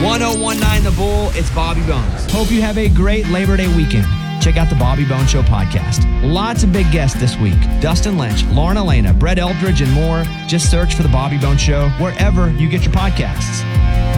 1019 The Bull, it's Bobby Bones. Hope you have a great Labor Day weekend. Check out the Bobby Bones Show podcast. Lots of big guests this week. Dustin Lynch, Lauren Elena, Brett Eldridge, and more. Just search for the Bobby Bones Show wherever you get your podcasts.